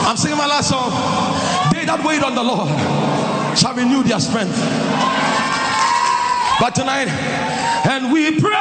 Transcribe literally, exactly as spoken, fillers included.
I'm singing my last song. They that wait on the Lord shall renew their strength. But tonight, and we pray.